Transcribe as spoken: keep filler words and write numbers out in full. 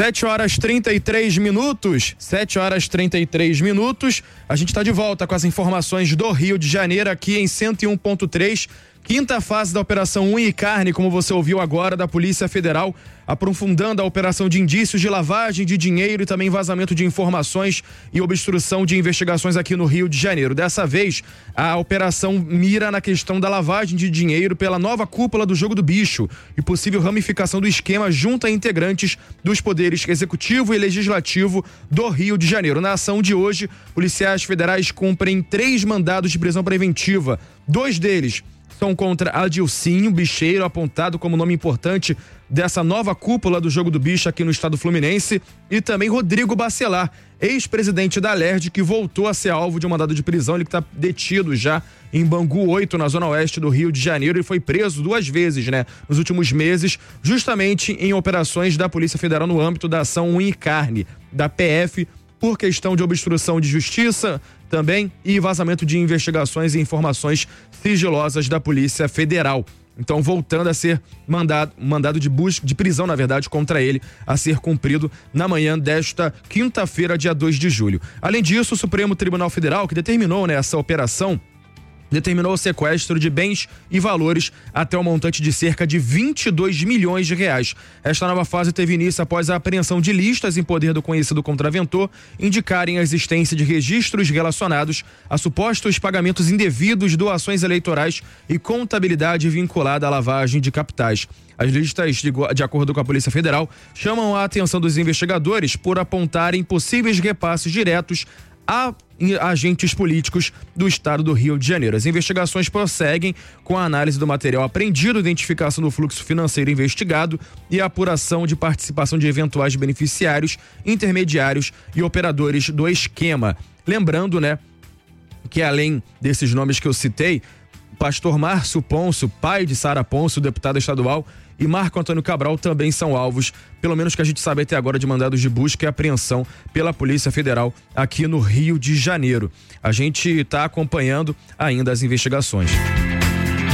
sete horas trinta e três minutos, sete horas trinta e três minutos, a gente está de volta com as informações do Rio de Janeiro aqui em cento e um ponto três, quinta fase da Operação Unha e Carne, como você ouviu agora, da Polícia Federal, aprofundando a operação de indícios de lavagem de dinheiro e também vazamento de informações e obstrução de investigações aqui no Rio de Janeiro. Dessa vez, a operação mira na questão da lavagem de dinheiro pela nova cúpula do Jogo do Bicho e possível ramificação do esquema junto a integrantes dos poderes executivo e legislativo do Rio de Janeiro. Na ação de hoje, policiais federais cumprem três mandados de prisão preventiva, dois deles são contra Adilcinho Bicheiro, apontado como nome importante dessa nova cúpula do Jogo do Bicho aqui no estado fluminense, e também Rodrigo Bacelar, ex-presidente da Alerj, que voltou a ser alvo de um mandado de prisão. Ele que está detido já em Bangu oito, na zona oeste do Rio de Janeiro, e foi preso duas vezes, né, nos últimos meses, justamente em operações da Polícia Federal no âmbito da ação Unha e Carne, da P F, por questão de obstrução de justiça também e vazamento de investigações e informações sigilosas da Polícia Federal. Então, voltando a ser mandado, mandado de busca, de prisão, na verdade, contra ele, a ser cumprido na manhã desta quinta-feira, dia dois de julho. Além disso, o Supremo Tribunal Federal, que determinou, né, essa operação, determinou o sequestro de bens e valores até o montante de cerca de vinte e dois milhões de reais. Esta nova fase teve início após a apreensão de listas em poder do conhecido contraventor indicarem a existência de registros relacionados a supostos pagamentos indevidos, doações eleitorais e contabilidade vinculada à lavagem de capitais. As listas, de, de acordo com a Polícia Federal, chamam a atenção dos investigadores por apontarem possíveis repasses diretos a agentes políticos do estado do Rio de Janeiro. As investigações prosseguem com a análise do material apreendido, identificação do fluxo financeiro investigado e a apuração de participação de eventuais beneficiários, intermediários e operadores do esquema. Lembrando, né, que além desses nomes que eu citei, pastor Márcio Ponço, pai de Sara Ponço, deputado estadual, e Marco Antônio Cabral também são alvos, pelo menos que a gente sabe até agora, de mandados de busca e apreensão pela Polícia Federal aqui no Rio de Janeiro. A gente está acompanhando ainda as investigações.